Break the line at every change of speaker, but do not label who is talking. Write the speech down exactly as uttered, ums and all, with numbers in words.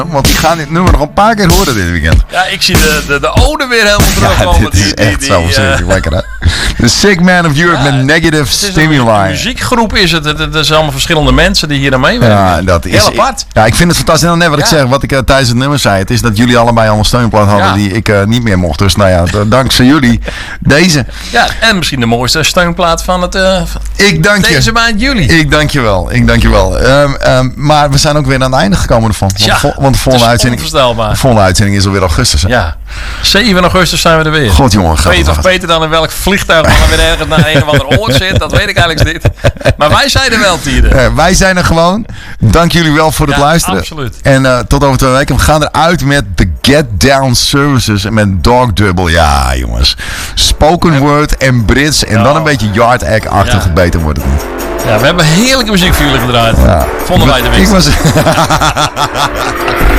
Want die gaan dit nummer nog een paar keer horen dit weekend.
Ja, ik zie de, de, de ode weer helemaal terugkomen.
Ja, dit is
die,
echt
die,
zo
die,
zeker
uh,
lekker, hè? The Sick Man of Europe
ja,
met Negative
het is
Stimuli.
Een, een muziekgroep is het. Het, het is allemaal verschillende mensen die hier aan meewerken.
Ja, dat is...
Heel apart.
Ja, ik vind het fantastisch. En net wat
Ja.
ik zeg, wat ik uh, tijdens het nummer zei. Het is dat jullie allebei al een steunplaat hadden
Ja.
die ik uh, niet meer mocht. Dus nou ja, d- dankzij jullie deze.
Ja, en misschien de mooiste steunplaat van het uh,
Ik dank je.
deze maand juli.
Ik dank je wel. Ik dank je wel. Um, um, maar we zijn ook weer aan het einde gekomen ervan. Want,
Ja,
vo- want de volgende
het is
uitzending,
onvoorstelbaar.
de volgende uitzending is alweer augustus. Hè?
Ja, zeven augustus zijn we er weer.
God jongen, gaat
Weet
het
of
hard.
Peter dan in welk vliegtuig dan weer ergens naar een of ander oord zit, dat weet ik eigenlijk niet. Maar wij zijn er wel, Tieren.
Uh, wij zijn er gewoon. Dank jullie wel voor het
Ja,
luisteren.
absoluut.
En uh, tot over twee weken. We gaan eruit met The Get Down Services en met Dog Double. Ja, jongens. Spoken word en Brits. En
Ja.
dan een beetje Yard Act-achtig.
Ja.
Beter wordt het niet.
Ja, we hebben heerlijke muziek voor jullie gedraaid.
Ja.
Vonden wij de
Ik
winst.
was...